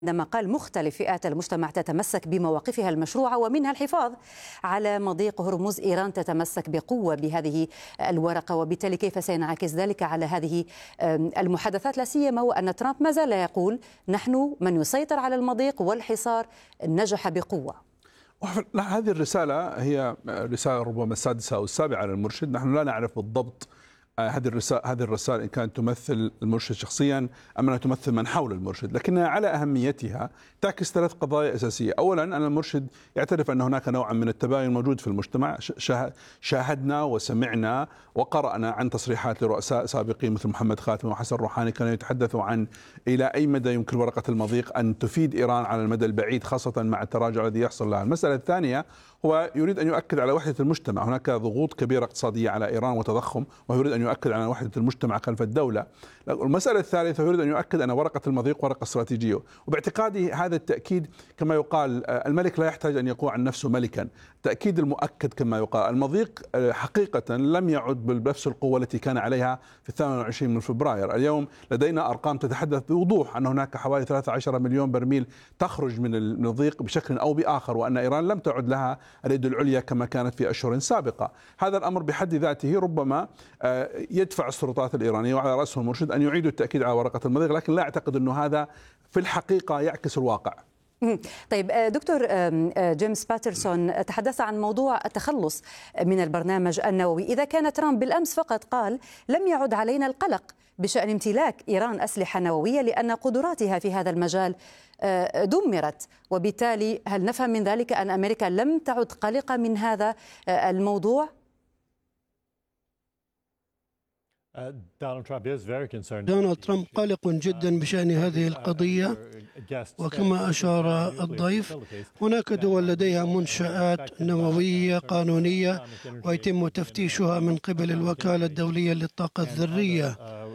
عندما قال مختلف فئات المجتمع تتمسك بمواقفها المشروعة ومنها الحفاظ على مضيق هرمز. إيران تتمسك بقوة بهذه الورقة، وبالتالي كيف سينعكس ذلك على هذه المحادثات، لا سيما وأن ترامب ما زال يقول نحن من يسيطر على المضيق والحصار نجح بقوة. هذه الرسالة هي رسالة ربما السادسة أو السابعة للمرشد. نحن لا نعرف بالضبط هذه الرسالة إن كانت تمثل المرشد شخصيا أم أنها تمثل من حول المرشد، لكنها على أهميتها تعكس ثلاث قضايا أساسية. أولا، أن المرشد يعترف أن هناك نوع من التباين موجود في المجتمع. شاهدنا وسمعنا وقرأنا عن تصريحات لرؤساء سابقين مثل محمد خاتمي وحسن روحاني كانوا يتحدثوا عن إلى أي مدى يمكن ورقة المضيق أن تفيد إيران على المدى البعيد، خاصة مع التراجع الذي يحصل لها. المسألة الثانية هو يريد أن يؤكد على وحدة المجتمع. هناك ضغوط كبيرة اقتصادية على إيران وتضخم، ويريد أن يؤكد على وحدة المجتمع خلف الدولة. المسألة الثالثة يريد أن يؤكد أن ورقة المضيق ورقة استراتيجية، وباعتقادي هذا التأكيد كما يقال الملك لا يحتاج أن يقول عن نفسه ملكا، تأكيد المؤكد كما يقال. المضيق حقيقة لم يعد بنفس القوة التي كان عليها في 28 من فبراير. اليوم لدينا أرقام تتحدث بوضوح أن هناك حوالي 13 مليون برميل تخرج من المضيق بشكل أو بآخر، وأن إيران لم تعد لها اليد العليا كما كانت في أشهر سابقة. هذا الأمر بحد ذاته ربما يدفع السلطات الإيرانية وعلى رأسهم المرشد أن يعيدوا التأكيد على ورقة المضيق، لكن لا أعتقد أنه هذا في الحقيقة يعكس الواقع. طيب دكتور جيمس باترسون تحدث عن موضوع التخلص من البرنامج النووي. إذا كان ترامب بالأمس فقط قال لم يعد علينا القلق بشأن امتلاك إيران أسلحة نووية لأن قدراتها في هذا المجال دمرت، وبالتالي هل نفهم من ذلك أن أمريكا لم تعد قلقة من هذا الموضوع؟ دونالد ترامب قلق جدا بشأن هذه القضية، وكما أشار الضيف هناك دول لديها منشآت نووية قانونية ويتم تفتيشها من قبل الوكالة الدولية للطاقة الذرية،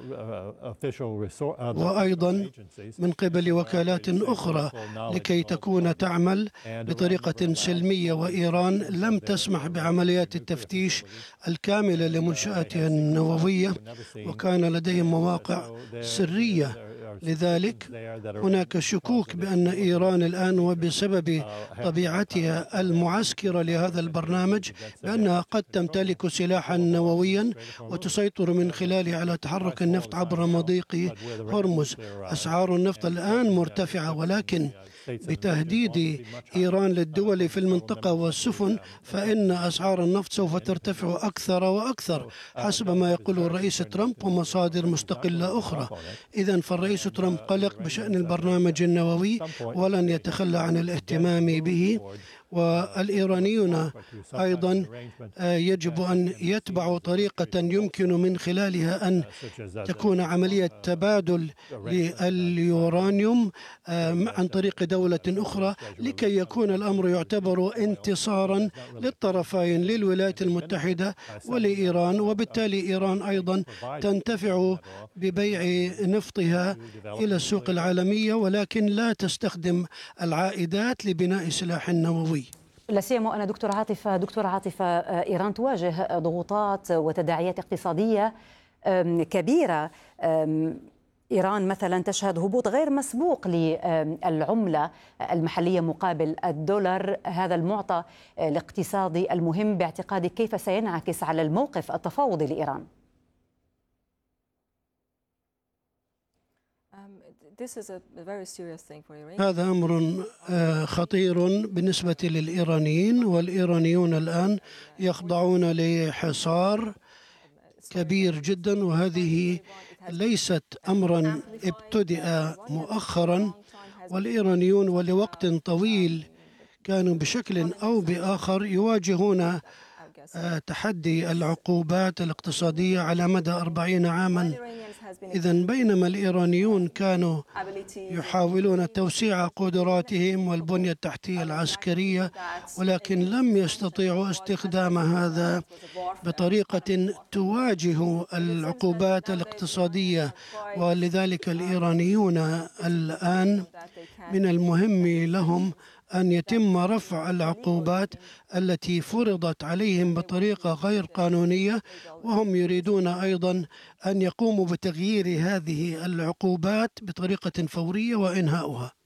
وأيضا من قبل وكالات أخرى لكي تكون تعمل بطريقة سلمية، وإيران لم تسمح بعمليات التفتيش الكاملة لمنشآتها النووية، وكان لديهم مواقع سرية. لذلك هناك شكوك بأن إيران الآن وبسبب طبيعتها المعسكرة لهذا البرنامج بأنها قد تمتلك سلاحا نوويا وتسيطر من خلاله على تحرك النفط عبر مضيق هرمز. أسعار النفط الآن مرتفعة، ولكن بتهديد إيران للدول في المنطقة والسفن فإن أسعار النفط سوف ترتفع أكثر وأكثر حسب ما يقول الرئيس ترامب ومصادر مستقلة أخرى. إذن فالرئيس ترامب قلق بشأن البرنامج النووي ولن يتخلى عن الاهتمام به، والإيرانيون أيضا يجب أن يتبعوا طريقة يمكن من خلالها أن تكون عملية تبادل لليورانيوم عن طريق دولة أخرى، لكي يكون الأمر يعتبر انتصارا للطرفين، للولايات المتحدة ولإيران، وبالتالي إيران أيضا تنتفع ببيع نفطها إلى السوق العالمية، ولكن لا تستخدم العائدات لبناء سلاح نووي. لا سيما أن دكتورة عاطفة إيران تواجه ضغوطات وتداعيات اقتصادية كبيرة. إيران مثلا تشهد هبوط غير مسبوق للعملة المحلية مقابل الدولار. هذا المعطى الاقتصادي المهم باعتقادك كيف سينعكس على الموقف التفاوضي لإيران؟ هذا أمر خطير بالنسبة للإيرانيين، والإيرانيون الآن يخضعون لحصار كبير جدا، وهذه ليست أمرا ابتدأ مؤخرا، والإيرانيون ولوقت طويل كانوا بشكل أو بآخر يواجهون تحدي العقوبات الاقتصادية على مدى 40 عاما. إذن بينما الإيرانيون كانوا يحاولون توسيع قدراتهم والبنية التحتية العسكرية، ولكن لم يستطيعوا استخدام هذا بطريقة تواجه العقوبات الاقتصادية، ولذلك الإيرانيون الآن من المهم لهم أن يتم رفع العقوبات التي فرضت عليهم بطريقة غير قانونية، وهم يريدون أيضا أن يقوموا بتغيير هذه العقوبات بطريقة فورية وإنهاؤها.